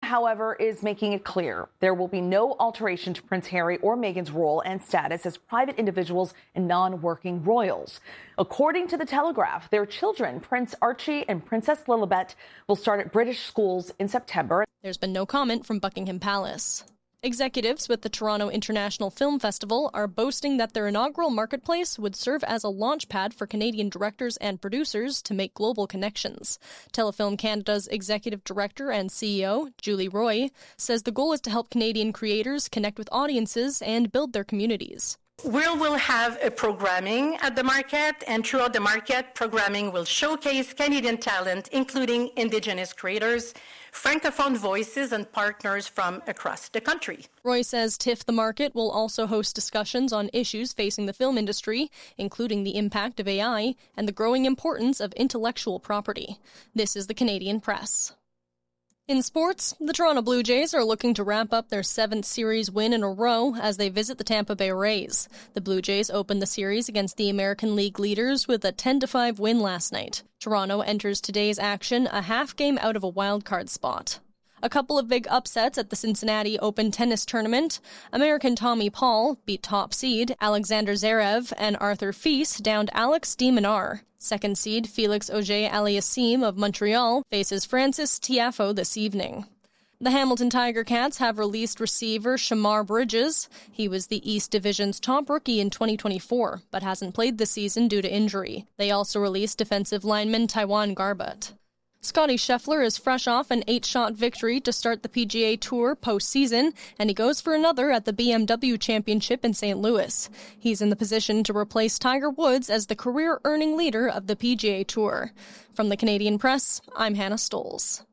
however, is making it clear there will be no alteration to Prince Harry or Meghan's role and status as private individuals and non-working royals. According to The Telegraph, their children, Prince Archie and Princess Lilibet, will start at British schools in September. There's been no comment from Buckingham Palace. Executives with the Toronto International Film Festival are boasting that their inaugural marketplace would serve as a launchpad for Canadian directors and producers to make global connections. Telefilm Canada's executive director and CEO, Julie Roy, says the goal is to help Canadian creators connect with audiences and build their communities. We'll have a programming at the market, and throughout the market, programming will showcase Canadian talent, including Indigenous creators, Francophone voices, and partners from across the country. Roy says TIFF the Market will also host discussions on issues facing the film industry, including the impact of AI and the growing importance of intellectual property. This is the Canadian Press. In sports, the Toronto Blue Jays are looking to wrap up their 7th series win in a row as they visit the Tampa Bay Rays. The Blue Jays opened the series against the American League leaders with a 10-5 win last night. Toronto enters today's action a half game out of a wildcard spot. A couple of big upsets at the Cincinnati Open tennis tournament. American Tommy Paul beat top seed Alexander Zverev, and Arthur Fils downed Alex de Minaur. Second seed Felix Auger-Aliassime of Montreal faces Francis Tiafoe this evening. The Hamilton Tiger Cats have released receiver Shamar Bridges. He was the East Division's top rookie in 2024, but hasn't played this season due to injury. They also released defensive lineman Taiwan Garbutt. Scottie Scheffler is fresh off an 8-shot victory to start the PGA Tour postseason, and he goes for another at the BMW Championship in St. Louis. He's in the position to replace Tiger Woods as the career-earning leader of the PGA Tour. From the Canadian Press, I'm Hannah Stoles.